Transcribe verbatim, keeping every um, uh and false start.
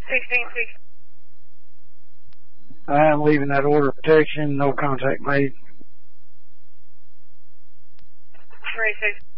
sixteen six. I am leaving that order of protection. No contact made. three six.